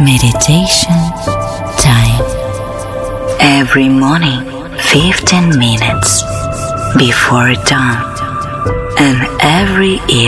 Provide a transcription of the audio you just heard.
Meditation time. Every morning, 15 minutes before dawn, and every